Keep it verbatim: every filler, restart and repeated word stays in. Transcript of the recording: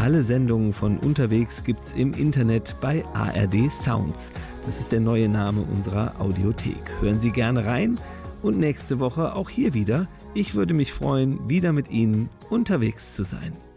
Alle Sendungen von Unterwegs gibt's im Internet bei A R D Sounds. Das ist der neue Name unserer Audiothek. Hören Sie gerne rein und nächste Woche auch hier wieder. Ich würde mich freuen, wieder mit Ihnen unterwegs zu sein.